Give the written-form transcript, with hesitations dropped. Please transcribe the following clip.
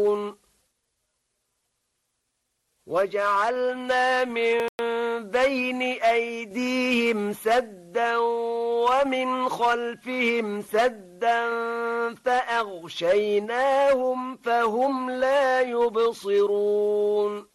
وجعلنا من بين أيديهم سدا ومن خلفهم سدا فأغشيناهم فهم لا يبصرون